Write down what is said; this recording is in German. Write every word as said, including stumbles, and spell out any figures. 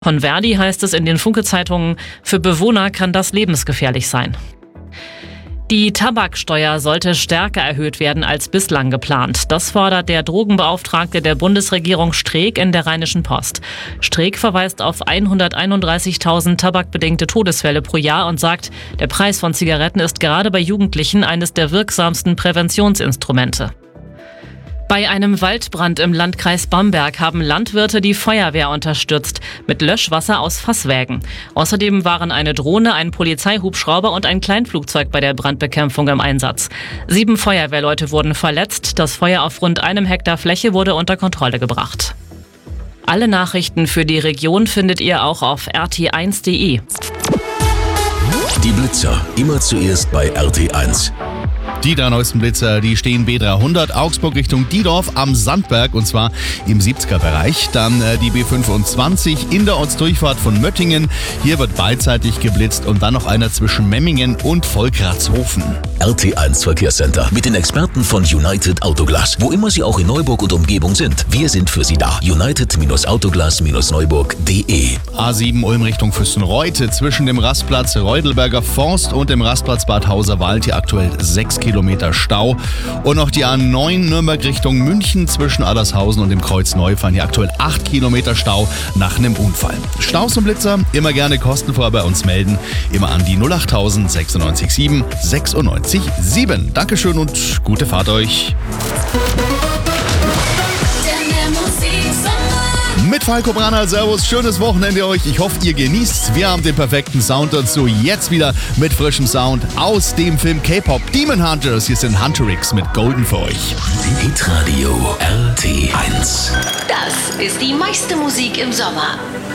Von Verdi heißt es in den Funke-Zeitungen, für Bewohner kann das lebensgefährlich sein. Die Tabaksteuer sollte stärker erhöht werden als bislang geplant. Das fordert der Drogenbeauftragte der Bundesregierung Streeck in der Rheinischen Post. Streeck verweist auf hunderteinunddreißigtausend tabakbedingte Todesfälle pro Jahr und sagt, der Preis von Zigaretten ist gerade bei Jugendlichen eines der wirksamsten Präventionsinstrumente. Bei einem Waldbrand im Landkreis Bamberg haben Landwirte die Feuerwehr unterstützt mit Löschwasser aus Fasswägen. Außerdem waren eine Drohne, ein Polizeihubschrauber und ein Kleinflugzeug bei der Brandbekämpfung im Einsatz. Sieben Feuerwehrleute wurden verletzt. Das Feuer auf rund einem Hektar Fläche wurde unter Kontrolle gebracht. Alle Nachrichten für die Region findet ihr auch auf r t eins punkt d e. Die Blitzer, immer zuerst bei R T eins. Die drei neuesten Blitzer, die stehen B dreihundert Augsburg Richtung Diedorf am Sandberg und zwar im siebziger Bereich. Dann äh, die B fünfundzwanzig in der Ortsdurchfahrt von Möttingen. Hier wird beidseitig geblitzt und dann noch einer zwischen Memmingen und Volkratshofen. R T eins Verkehrscenter mit den Experten von United Autoglas. Wo immer Sie auch in Neuburg und Umgebung sind, wir sind für Sie da. United Autoglas Neuburg punkt d e. A sieben Ulm Richtung Füssenreuth zwischen dem Rastplatz Reudelberger Forst und dem Rastplatz Bad Hauserwald hier aktuell sechs Kilometer Stau. Und noch die A neun Nürnberg Richtung München zwischen Adlershausen und dem Kreuz Neufahren hier aktuell acht Kilometer Stau nach einem Unfall. Staus und Blitzer immer gerne kostenfrei bei uns melden. Immer an die null acht sechsundneunzig sieben sechsundneunzig sieben. Dankeschön und gute Fahrt euch. Mit Falco Brana, Servus, schönes Wochenende euch. Ich hoffe, ihr genießt. Wir haben den perfekten Sound dazu. Jetzt wieder mit frischem Sound aus dem Film K-Pop Demon Hunters. Hier sind Hunterix mit Golden für euch. Hitradio R T eins. Das ist die meiste Musik im Sommer.